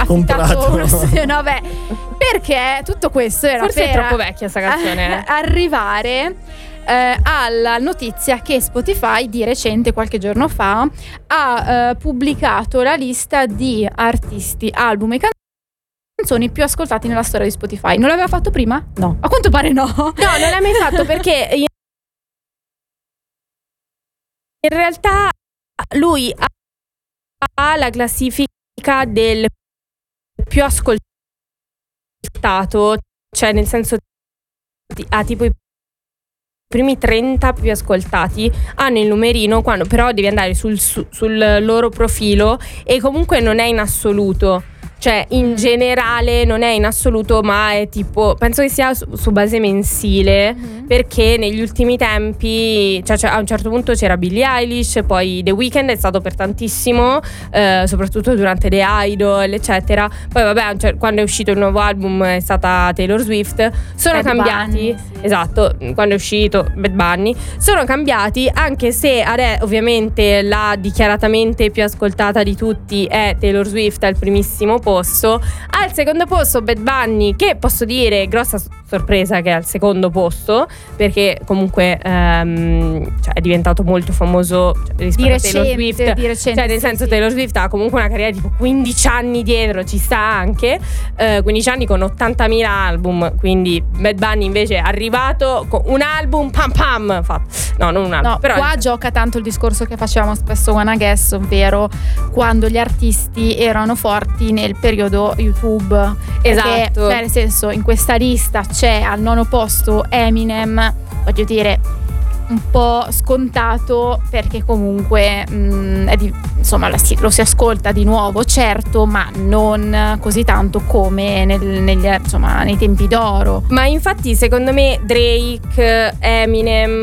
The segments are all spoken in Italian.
affittato uno studio. No, beh, perché tutto questo era forse per è troppo vecchia sta canzone. arrivare alla notizia che Spotify di recente, qualche giorno fa, ha pubblicato la lista di artisti, album e canzoni più ascoltati nella storia di Spotify. Non l'aveva fatto prima? No. A quanto pare no. No, non l'ha mai fatto perché in realtà lui ha la classifica del più ascoltato, cioè nel senso ha tipo i primi 30 più ascoltati hanno il numerino, quando però devi andare sul loro profilo, e comunque non è in assoluto, cioè in generale non è in assoluto, ma è tipo, penso che sia su base mensile, perché negli ultimi tempi, cioè a un certo punto c'era Billie Eilish, poi The Weeknd è stato per tantissimo, soprattutto durante The Idol eccetera, poi vabbè quando è uscito il nuovo album è stata Taylor Swift, sono Bad cambiati Bunny, sì. Esatto, quando è uscito Bad Bunny, sono cambiati, anche se ovviamente la dichiaratamente più ascoltata di tutti è Taylor Swift al primissimo posto. Al secondo posto Bad Bunny, che posso dire grossa sorpresa che è al secondo posto, perché comunque cioè, è diventato molto famoso rispetto a Taylor Swift, di recente, cioè nel senso Taylor Swift ha comunque una carriera di tipo 15 anni dietro, ci sta anche 15 anni con 80.000 album, quindi Bad Bunny invece è arrivato con un album pam pam fatto. No, non un album, No, però qua gioca tanto il discorso che facevamo spesso con Guess, ovvero quando gli artisti erano forti nel periodo YouTube. Esatto. Perché, cioè, nel senso, in questa lista c'è al 9° posto Eminem, voglio dire un po' scontato, perché comunque insomma lo si ascolta di nuovo, certo, ma non così tanto come nei tempi d'oro. Ma infatti secondo me Drake, Eminem,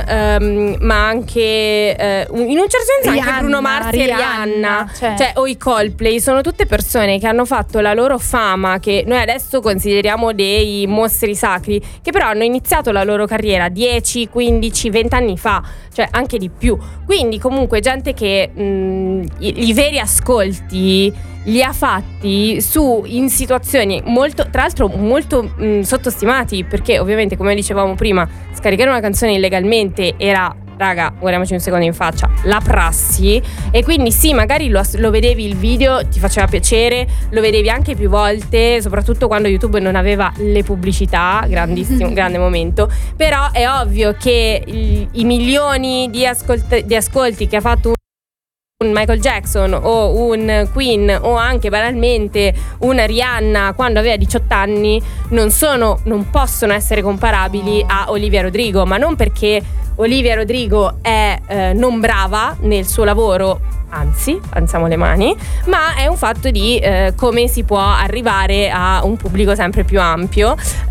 ma anche in un certo senso anche Bruno Mars e Rihanna, cioè o i Coldplay, sono tutte persone che hanno fatto la loro fama, che noi adesso consideriamo dei mostri sacri, che però hanno iniziato la loro carriera 10, 15, 20 anni fa, cioè anche di più. Quindi comunque gente che i veri ascolti li ha fatti in situazioni molto, tra l'altro molto sottostimati, perché ovviamente, come dicevamo prima, scaricare una canzone illegalmente era, raga, guardiamoci un secondo in faccia, la prassi, e quindi sì, magari lo vedevi il video, ti faceva piacere, lo vedevi anche più volte, soprattutto quando YouTube non aveva le pubblicità, grandissimo, grande momento, però è ovvio che i milioni di ascolti che ha fatto un Michael Jackson o un Queen o anche banalmente una Rihanna quando aveva 18 anni non possono essere comparabili a Olivia Rodrigo, ma non perché Olivia Rodrigo è non brava nel suo lavoro, anzi, alziamo le mani, ma è un fatto di come si può arrivare a un pubblico sempre più ampio.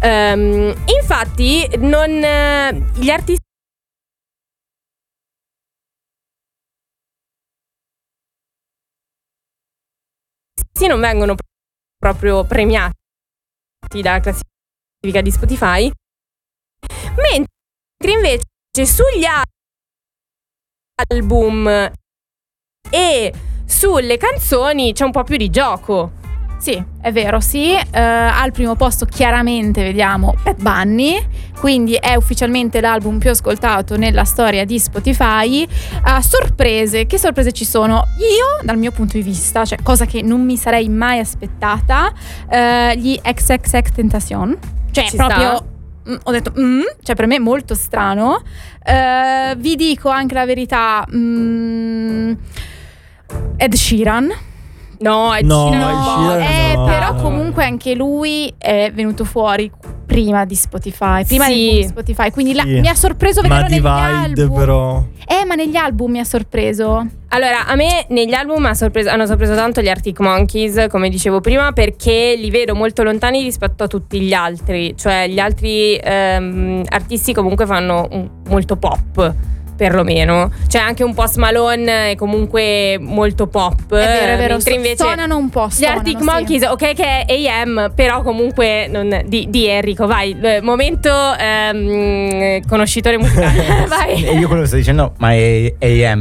Infatti gli artisti non vengono proprio premiati dalla classifica di Spotify, mentre invece sugli album e sulle canzoni c'è un po' più di gioco. Sì, è vero, sì. Al primo posto chiaramente vediamo Bad Bunny, quindi è ufficialmente l'album più ascoltato nella storia di Spotify. Sorprese, che sorprese ci sono? Io, dal mio punto di vista, cioè cosa che non mi sarei mai aspettata, gli XXXTentacion, cioè ci proprio sta. Ho detto cioè per me è molto strano. Vi dico anche la verità, Ed Sheeran. No, Però comunque anche lui è venuto fuori prima di Spotify, prima di Spotify, quindi mi ha sorpreso vederlo negli album. Però ma negli album mi ha sorpreso. Allora, a me negli album hanno sorpreso tanto gli Arctic Monkeys, come dicevo prima, perché li vedo molto lontani rispetto a tutti gli altri, cioè gli altri artisti comunque fanno molto pop, perlomeno. C'è anche un Post Malone, è comunque molto pop. È vero, invece suonano un po'. Gli Arctic Monkeys, ok, che è AM, però comunque di Enrico, vai, momento conoscitore musicale. Vai. Io quello che sto dicendo, ma è AM.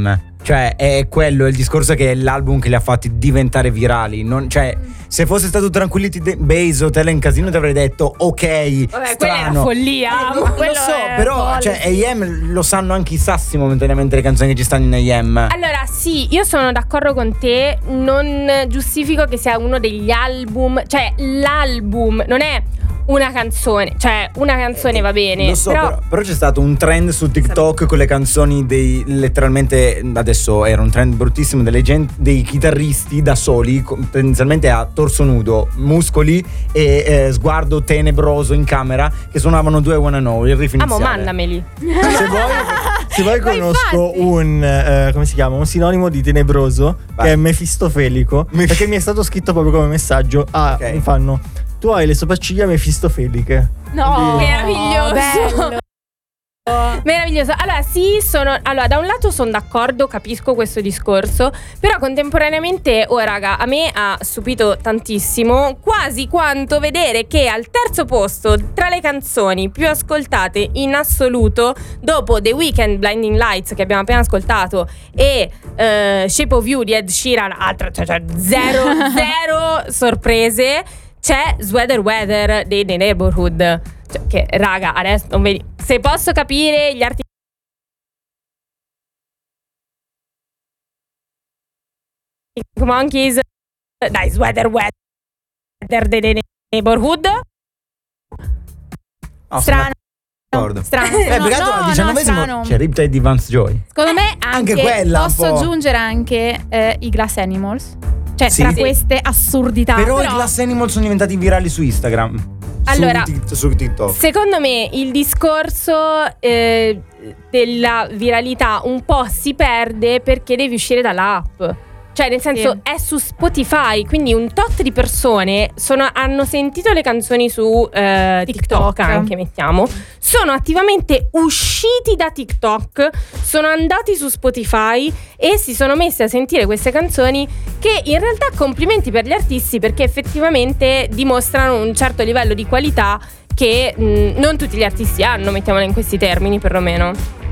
Cioè è quello il discorso, che è l'album che li ha fatti diventare virali. Cioè se fosse stato Tranquility Base o Hotel in Casino ti avrei detto ok, vabbè, quella è una follia. Lo so, però cioè AM lo sanno anche i sassi momentaneamente le canzoni che ci stanno in AM. Allora sì, io sono d'accordo con te. Non giustifico che sia uno degli album. Cioè l'album non è una canzone, cioè una canzone va bene. Lo so, però c'è stato un trend su TikTok con le canzoni letteralmente, adesso era un trend bruttissimo, dei chitarristi da soli, tendenzialmente a torso nudo, muscoli e sguardo tenebroso in camera, che suonavano Do I Wanna Know, il riff iniziale. Mandameli. Se vuoi conosco un come si chiama? Un sinonimo di tenebroso. Vai. Che è mefistofelico, perché mi è stato scritto proprio come messaggio. Mi fanno: tu hai le sopracciglia mefistofelicche. No, meraviglioso. Bello. Meraviglioso. Allora sì, da un lato sono d'accordo, capisco questo discorso, però contemporaneamente raga, a me ha stupito tantissimo, quasi quanto vedere che al terzo posto tra le canzoni più ascoltate in assoluto, dopo The Weeknd, Blinding Lights che abbiamo appena ascoltato, e Shape of You di Ed Sheeran, cioè zero sorprese, c'è Sweater Weather dei The Neighborhood. Cioè, che raga, adesso non vedi. Se posso capire gli artisti Monkeys, dai, Sweater Weather dei The Neighborhood. Strano. Peccato al 19esimo c'è Riptide di Vance Joy. Secondo me anche quella posso aggiungere anche i Glass Animals. Cioè tra queste assurdità. Però i Glass Animals sono diventati virali su Instagram. Allora, su TikTok. Secondo me il discorso della viralità un po' si perde perché devi uscire dall'app. Cioè nel senso è su Spotify, quindi un tot di persone hanno sentito le canzoni su TikTok anche, mettiamo, sono attivamente usciti da TikTok, sono andati su Spotify e si sono messi a sentire queste canzoni, che in realtà complimenti per gli artisti, perché effettivamente dimostrano un certo livello di qualità che non tutti gli artisti hanno, mettiamola in questi termini perlomeno.